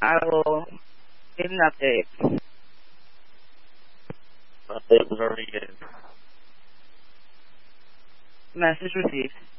I will give an update. Update was already given. Message received.